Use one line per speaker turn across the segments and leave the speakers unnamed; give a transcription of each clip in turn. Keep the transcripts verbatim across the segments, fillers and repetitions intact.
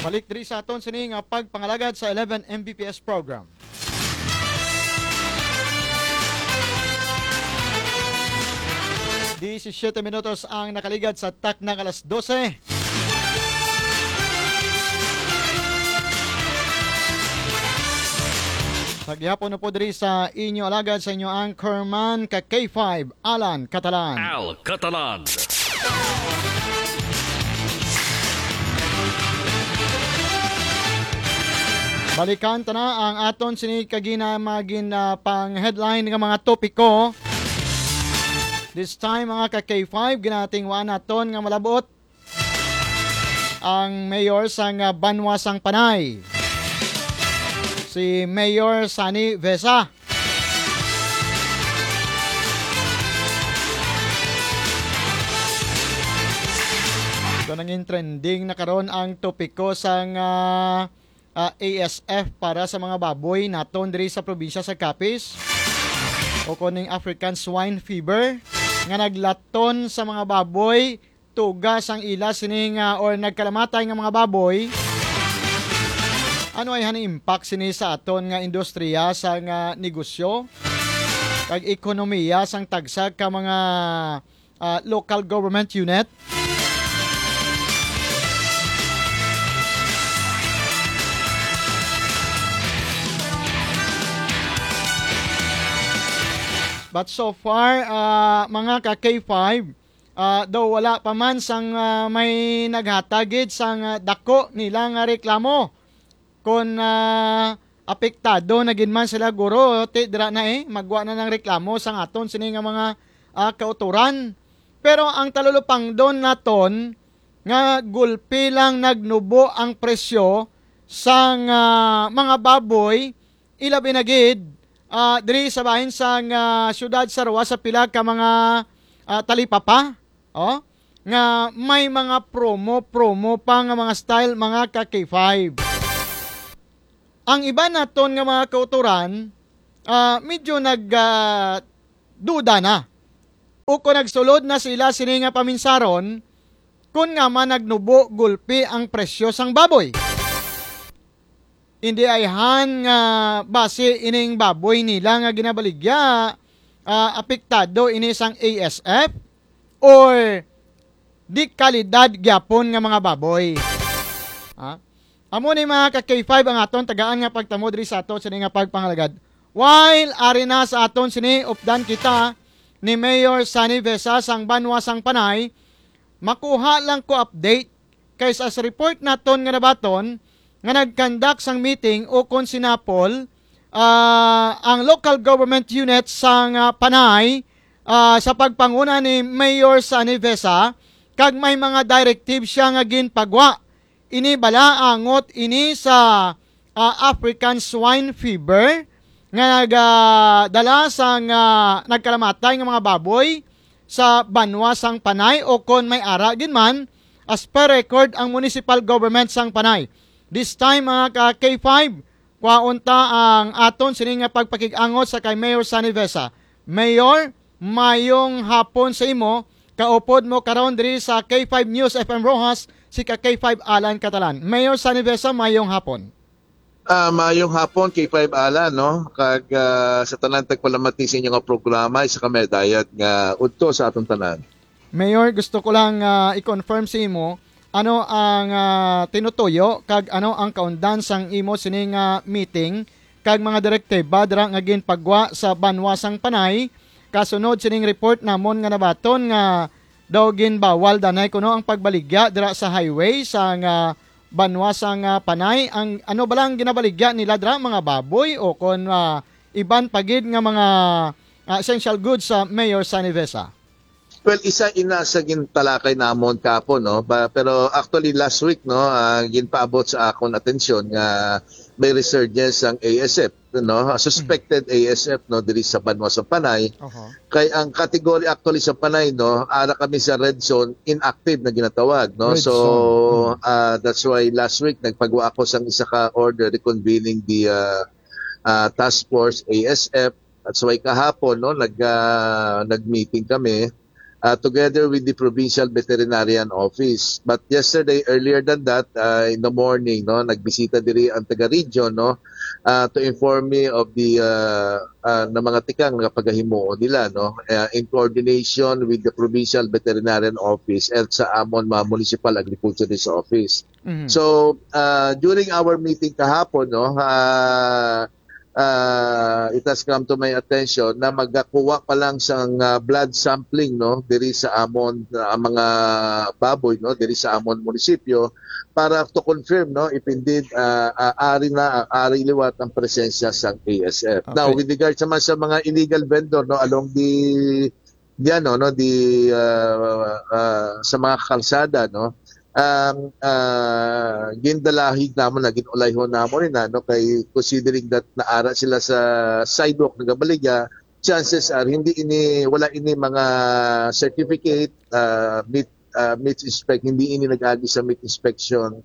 Balik diri sa aton sining nga pagpangalagad sa eleven M B P S program. disisiete minutos ang nakaligad sa tak ng alas dose. Pagyapon na po diri sa inyo alagad sa inyo anchorman ka K five, Alan Catalan.
Al Catalan.
Balikan ta na ang aton sini kaginamagin na pang headline ng mga topiko. This time mga ka K five ginating wa naton nga malabot ang mayor sang uh, Banwasang Panay, si Mayor Sani Vesa. Ito nanging trending na karon ang topiko sang uh, uh, A S F para sa mga baboy naton diri sa probinsya sa Capiz o kuning African Swine Fever nga naglaton sa mga baboy, tugas ang ila sining uh, or nagkalamatay nga mga baboy. Ano ay hani impact sini sa aton nga industriya sa nga negosyo kag ekonomiya sang tagsag ka mga uh, local government unit. But so far, uh, mga ka K five, uh, daw wala pa man sang uh, may naghatagid sang uh, dako nila nga reklamo. Kung uh, apektado na gid man sila guro, ti dira na eh, magwa na ng reklamo sang aton sini nga mga uh, kauturan. Pero ang talulupang don naton, nga gulpi lang nagnubo ang presyo sang uh, mga baboy, ilabi na gid, Uh, diri sa bahin sa uh, syudad sa Roa sa pila ka mga uh, talipapa, oh, nga may mga promo-promo pa nga mga style mga ka K five. Ang iba naton nga mga kauturan, uh, medyo nag uh, duda na. O kung nagsulod na sila sini nga paminsaron, kung nga man nagnubo gulpi ang presyo sang baboy. Hindi ay han nga base ining baboy nila nga ginabaligya uh, apektado ini sang A S F or di kalidad gyapon nga mga baboy. Ha? Amo ni mga ka K five ang aton tagaan nga pagtamo diri sa aton sini nga pagpangalagad. While ari na sa aton sini updan kita ni Mayor Sani Vesa sang Banwasang Panay, makuha lang ko update kaysa sa report naton nga nabaton nga nagkandak sang meeting o kon sinapol uh, ang local government unit sang uh, Panay uh, sa pagpanguna ni Mayor Sani Vesa kag may mga directive siya nga ginpagwa. Ini bala angot ini sa uh, African Swine Fever nga nagdala uh, sang uh, nagkalamatay nga mga baboy sa Banwasang Panay o kon may ara gin man as per record ang municipal government sang Panay. This time mga ka K five, kwaunta ang aton sining nga pagpakig-angot sa kay Mayor Sani Vesa. Mayor, mayong hapon sa imo, kaupod mo karon diri sa K five News F M Rojas, si ka K five Alan Catalan. Mayor Sani Vesa, mayong hapon.
Uh, mayong hapon K five Alan, no? Kag uh, sa tanan tagpalamati sa inyo nga programa, isa kami dayat nga udto sa atong tanan.
Mayor, gusto ko lang uh, i-confirm sa imo, ano ang uh, tinutuyo kag ano ang kaundan sang imo sining uh, meeting kag mga direktiba dira nga ginpagwa sa Banwasang Panay kasunod sining report namon nga nabaton nga daw ginbawal danay kuno ang pagbaligya dira sa highway sang uh, Banwasang uh, Panay. Ang ano ba lang ginabaligya nila dira mga baboy o kon uh, iban pagid nga mga uh, essential goods sa Mayor Sani Vesa?
Well, isa ina sa gintalakay namon kapo, no? Ba, pero actually last week, no, uh, ginpaabot sa akong atensyon nga may resurgence ang A S F, no? Suspected A S F, no, diri sa Banwasang Panay. Uh-huh. Kay ang category actually sa Panay, no, ara kami sa red zone, inactive na ginatawag, no? Red so uh, that's why last week nagpagawa ako sang isa ka order reconvening the uh, uh, task force A S F. That's why kahapon, no, nag uh, nag-meeting kami. uh, together with the Provincial Veterinarian Office. But yesterday, earlier than that, uh, in the morning, no, nagbisita diri ang taga-region, no, uh, to inform me of the uh, uh, na mga tikang nga pagahimuon nila, no, uh, in coordination with the Provincial Veterinarian Office at sa Amon uh, Municipal Agriculturist Office.
Mhm.
So, uh, during our meeting kahapon, no, uh, uh, it has come to my attention na magkakuha pa lang sa uh, blood sampling, no, diri sa Amon, uh, ang mga baboy, no, diri sa Amon munisipyo para to confirm, no, if indeed uh, uh, ari na ari liwat ang presensya sa A S F.
Okay.
Now, with regards naman sa mga illegal vendor, no, along the diyan, no, no, the uh, uh, sa mga kalsada, no, um uh, gindalahig namon na ginulayhon namon rin no, kay considering that naara sila sa sidewalk ng Gabaligya, chances are hindi ini wala ini mga certificate uh, meat uh, meat inspect, hindi ini nag-agi sa meat inspection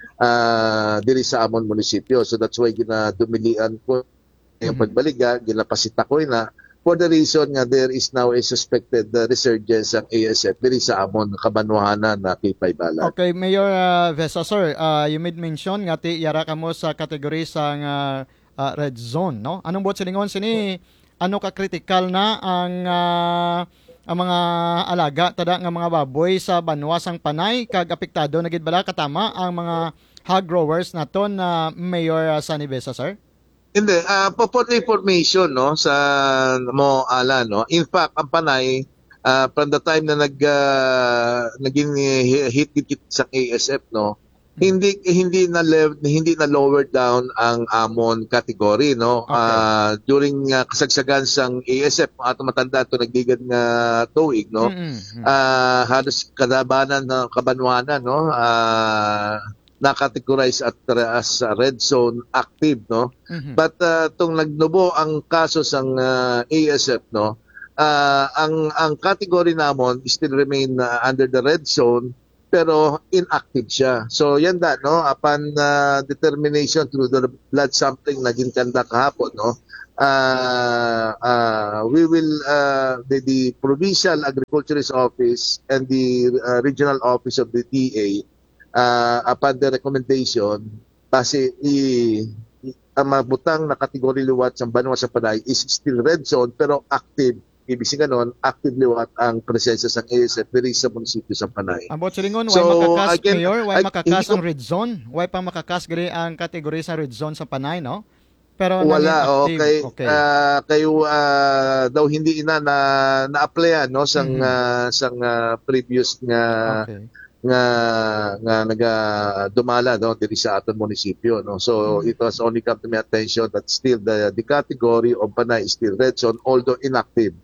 uh, diri sa Amon munisipyo. So that's why ginadumilian ko yung pagbaligya, ginapasita ko na for the reason nga there is now a suspected uh, resurgence ng A S F diri sa Amon Kabanwahanan na Kipay Balag.
Okay, Mayor uh, Vesa, sir, uh, you made mention nga ti yara ka mo sa kategory sa uh, uh, red zone, no? Anong buot silingon sini? Ano ka critical na ang uh, ang mga alaga tada nga mga baboy sa banwasang Panay kag apektado na gid bala katama ang mga hog growers naton na uh, Mayor uh, Sunny Vesa, sir?
Hindi, uh, for information, no, sa mo ala, no. In fact, ang Panay uh, from the time na nag uh, naging hit hit sa A S F, no, hindi hindi na lev, hindi na lower down ang Amon category, no.
Okay.
Uh, during uh, kasagsagan sang A S F, ato matanda to nagdigad nga tuig, no.
Mm-hmm.
Uh, halos kadabanan ng Kabanwanan, no. Uh, na-categorize at as red zone active, no.
Mm-hmm.
But uh, tung nagnubo ang kaso sang uh, A S F, no, uh, ang ang category namon still remain uh, under the red zone pero inactive siya. So yan da, no, upon uh, determination through the blood sampling na ginconduct kahapon, no, uh, uh, we will uh, the, the Provincial Agriculturist Office and the uh, Regional Office of the T A uh, upon the recommendation kasi i, i ang mabutang na kategory liwat sa Banwa sa Panay is still red zone pero active. Ibig sabihin nun, active liwat ang presensya sa A S F diri sa munisipyo sa Panay.
Ang buot silingon, why
So,
makakas,
again,
Mayor, why
I-
makakas
hindi ko-
ang red zone? Why pa makakas gali ang kategory sa red zone sa Panay, no? Pero
Wala,
naging
oh,
active.
kay
Okay.
ah, kayo ah, daw hindi ina na na-applyan, no, sang
Mhm.
ah, sang ah, previous nga
Okay.
nga nga naga dumala, no, diri sa aton munisipyo, no. So
Mhm.
it was only come to my attention that still the the category of Panay is still red zone although inactive.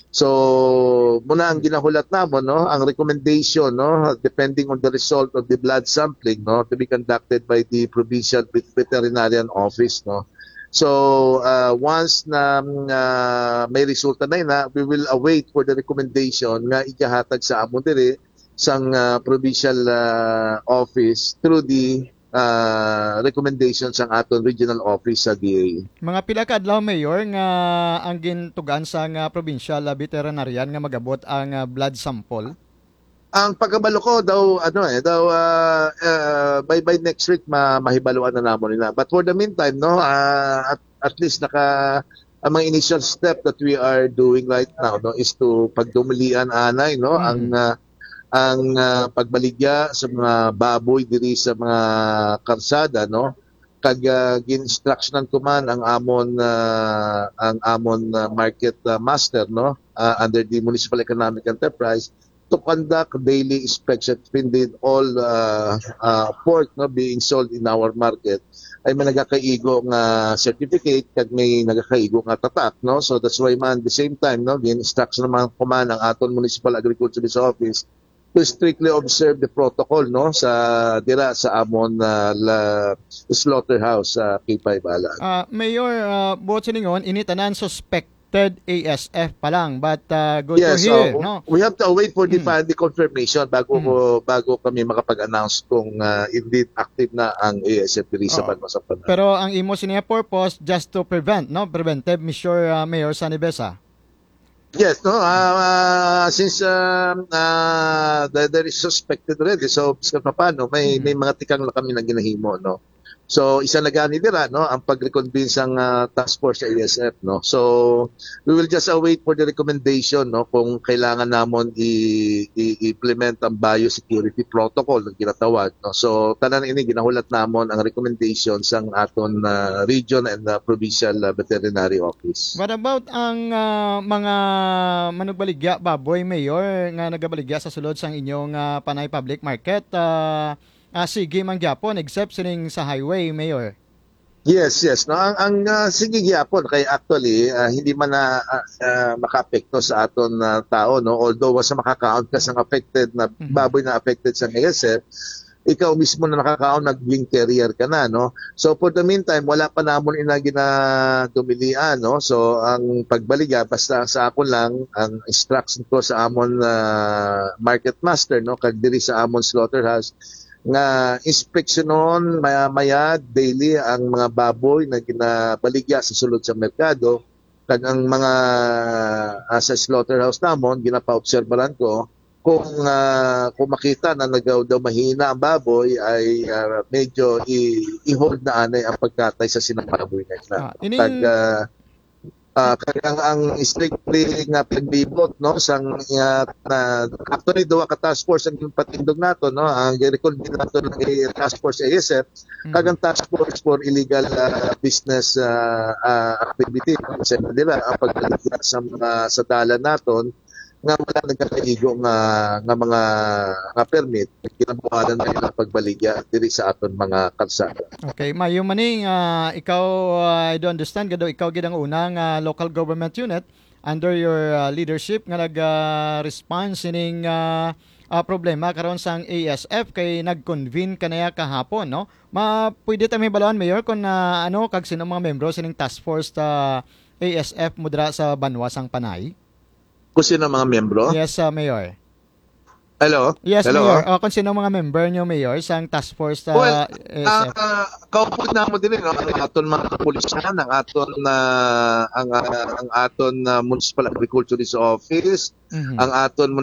So muna ang ginahulat namon, no, ang recommendation, no, depending on the result of the blood sampling, no, to be conducted by the Provincial Veterinarian Office, no. So uh, once na uh, may resulta na ina, we will await for the recommendation nga ikahatag sa amon diri sang uh, provincial uh, office through the uh, recommendations ng aton regional office sa D A.
Mga pila ka adlaw, Mayor, nga ang gintugan sa nga provincial uh, veterinarian nga magabot ang uh, blood sample.
Ang pagkabalo ko daw ano eh daw uh, uh, by by next week ma mahibaluan na namon nila. But for the meantime, no, uh, at, at least naka ang mga initial step that we are doing right now, no, is to pagdumilian anay, no,
Mhm.
ang uh, ang uh, pagbaligya sa mga baboy diri sa mga karsada, no, kag uh, gin-instructionan ko man ang amon uh, ang amon uh, market uh, master, no, uh, under the Municipal Economic Enterprise to conduct daily inspection indeed all uh, uh, pork, no, being sold in our market ay may nagakaigo nga certificate kag may nagakaigo nga tatak, no. So that's why man the same time, no, gin-instruction naman ko man ang aton Municipal Agriculturist Office to strictly observe the protocol, no, sa dira sa amon uh, la slaughterhouse sa Kipay Balag.
Uh, Mayor, uh, buot silingon, ini tanan suspected A S F pa lang, but uh, good
Yes,
to hear,
so
no?
we have to wait for the,
Mm.
the confirmation bago
Mm.
ko bago kami makapag-announce kung uh, indeed active na ang A S F diri sa
Oo.
Banwa sa Panay.
Pero ang imo siya purpose just to prevent, no? Preventive measure, uh, Mayor Sunny Vesa.
Yes, no. Uh, since uh, uh, there there is suspected already, so sa paano may may mga tikang na kami na ginahimo, no. So isa na gani dira, no, ang pag-reconvince ang uh, task force sa A S F, no. So we will just await for the recommendation, no, kung kailangan namon i- i- implement ang biosecurity protocol na ginatawag, no. So tanan ini ginahulat namon ang recommendations sang aton uh, region and uh, provincial uh, veterinary office.
What about ang ah, mga manugbaligya baboy mayor nga nagabaligya sa sulod sang inyong ah, Panay Public Market? Ah, ah, sige man gyapon except sining sa highway mayor.
Yes, yes. No, ang ang uh, sige gyapon kay actually ah, hindi man na ah, ah, makaapekto sa aton na tao, no, although was makaka-count ka sa affected na
Mhm.
baboy na affected sa A S F, ikaw mismo na nakaka-count nag-wing carrier ka na, no. So for the meantime wala pa namon ina ginadumilian, no. So ang pagbaliga basta sa ako lang ang instruction ko sa amon ah, market master, no, kag diri sa amon slaughterhouse nga inspeksyonon maya-maya daily ang mga baboy na ginabaligya sa sulod sa merkado kag ang mga uh, sa slaughterhouse namon ginapa-obserbahan ko kung ah, kung makita na nagaw daw mahina ang baboy ay ah, medyo i- i-hold na anay ang pagkatay sa sinababoy na ila.
Ah, ining-
Kag ah, ah, kag ang, ang strictly nga paglibot, no, sang nga na actually duwa ka task force ang patindog nato, no, ang gi-reconvene nato ng A- task force A S F kag ang task force for illegal ah, business ah, ah, activity, no. Kasi nila ang pagbaligya sa mga sa dalan naton nga wala nagkakaigo nga nga mga nga permit kinabuhanan na nila pagbaligya diri sa aton mga kalsada.
Okay, Mayo Maning, ah, ikaw ah, I do understand gado ikaw gid ang unang ah, local government unit under your ah, leadership nga nag-respond sining ah, ah, problema karon sang A S F kay nag-convene kanaya kahapon, no? Ma pwede ta may balon mayor kung na ano kag sino mga membro sining task force ta A S F mudra sa Banwa sang Panay?
Kung sino ang mga miyembro?
Yes, ah, mayor.
Hello?
Yes,
Hello?
mayor. Ah, kung sino mga member nyo mayor sang task force ta
Well,
A S
ah
F?
uh, kaupod na mo din, no? Ang aton mga kapulisan, ang aton na ang, ah, ang aton na Municipal Agriculturist Office,
Mhm.
ang aton